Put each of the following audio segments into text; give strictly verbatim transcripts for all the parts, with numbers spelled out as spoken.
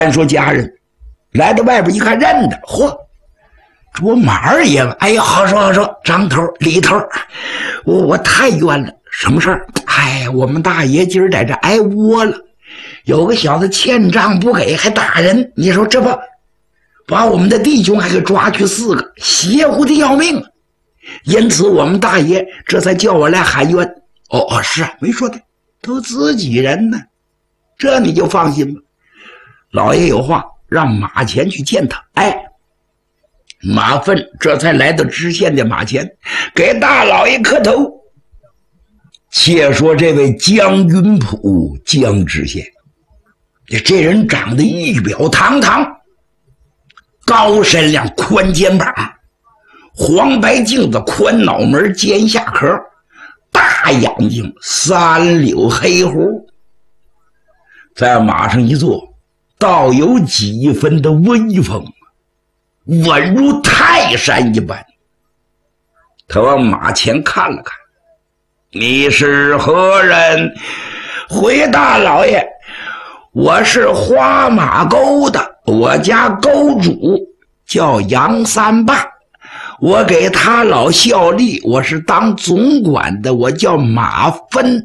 单说家人，来到外边一看认得，嚯，这我马二爷嘛！哎呀，好说好说，张头李头，我我太冤了，什么事儿？哎，我们大爷今儿在这挨窝了，有个小子欠账不给，还打人，你说这不把我们的弟兄还给抓去四个，邪乎的要命啊！因此我们大爷这才叫我来喊冤。哦哦，是啊，没说的，都自己人呢，这你就放心吧。老爷有话，让马前去见他。哎，马粪这才来到知县的马前，给大老爷磕头。且说这位江云普江知县，这人长得仪表堂堂，高身量，宽肩膀，黄白镜子，宽脑门，尖下壳，大眼睛，三绺黑胡，在马上一坐，倒有几分的威风，稳如泰山一般。他往马前看了看，你是何人？回大老爷，我是花马沟的，我家沟主叫杨三爸，我给他老效力，我是当总管的，我叫马分。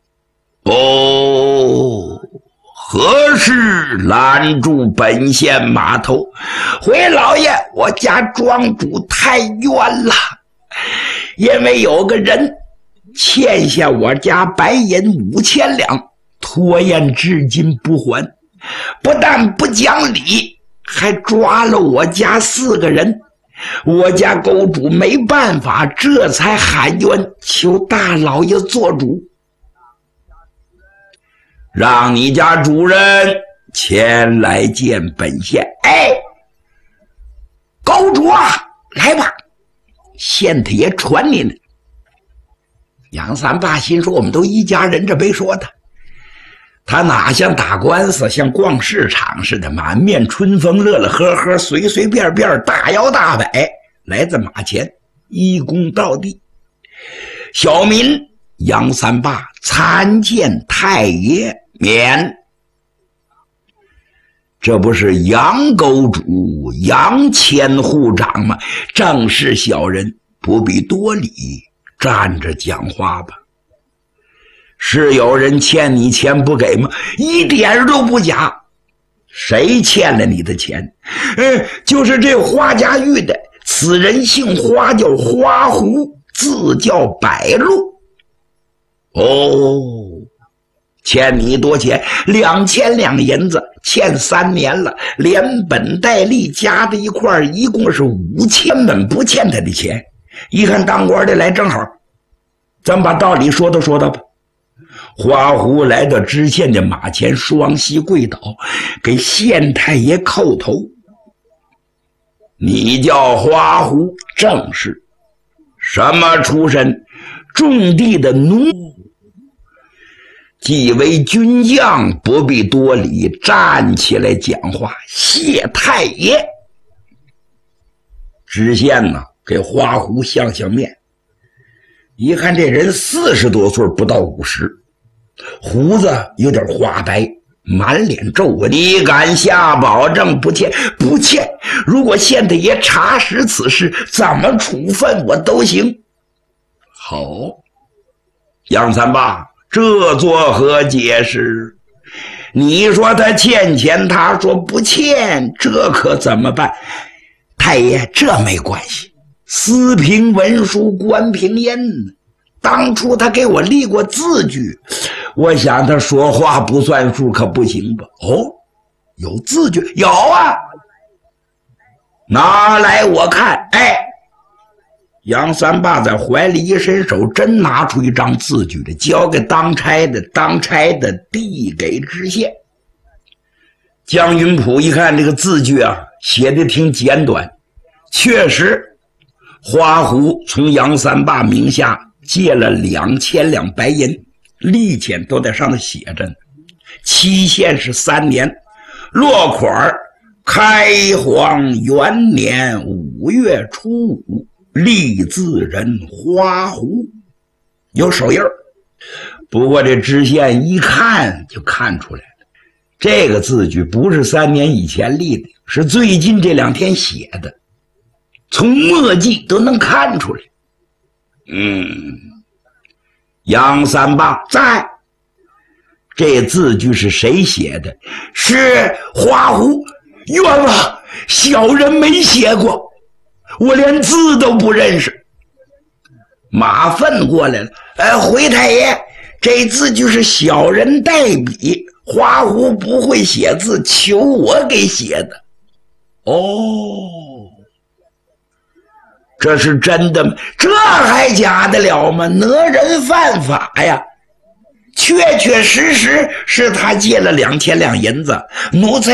哦，何事拦住本县码头？回老爷，我家庄主太冤了，因为有个人欠下我家白银五千两，拖延至今不还，不但不讲理，还抓了我家四个人。我家沟主没办法，这才喊冤，求大老爷做主，让你家主人前来见本县。哎，沟主啊，来吧，县太爷传你呢。杨三爸心说，我们都一家人，这没说他，他哪像打官司，像逛市场似的，满面春风，乐乐呵呵，随随便便，大摇大摆来自马前，一躬到地。小民杨三爸参见太爷免。这不是杨沟主杨千户长吗？正是小人，不必多礼，站着讲话吧。是有人欠你钱不给吗？一点都不假。谁欠了你的钱？嗯，就是这花家峪的，此人姓花，叫花狐，字叫百路。哦，欠你多钱？两千两银子，欠三年了，连本带利加在一块儿，一共是五千本不欠他的钱。一看当官的来正好，咱把道理说道说道吧。花狐来到知县的马前，双膝跪倒，给县太爷叩头。你叫花狐？正是。什么出身？种地的农。既为军将，不必多礼，站起来讲话。谢太爷。知县呢，给花狐相相面，一看这人四十多岁，不到五十，胡子有点花白，满脸皱纹。你敢下保证不欠？不欠。如果县太爷查实此事，怎么处分我都行。好，杨三爸，这作何解释？你说他欠钱，他说不欠，这可怎么办？太爷，这没关系，私凭文书，官凭印。当初他给我立过字据，我想他说话不算数，可不行吧？哦，有字据？有啊，拿来我看。哎，杨三爸在怀里一伸手，真拿出一张字据来，交给当差的，当差的递给知县。江云普一看这个字据啊，写的挺简短，确实花狐从杨三爸名下借了两千两白银，利钱都在上头写着呢，期限是三年，落款开皇元年五月初五，立字人花狐，有手印。不过这知县一看就看出来了， 这个字据不是三年以前立的，是最近这两天写的，从墨迹都能看出来。嗯，杨三棒在。这字据是谁写的？是花狐。冤枉，小人没写过，我连字都不认识。马粪过来了，呃，回太爷，这字据是小人代笔，花狐不会写字，求我给写的。哦，这是真的吗？这还假的了吗？哪人犯法呀？确确实实是他借了两千两银子，奴才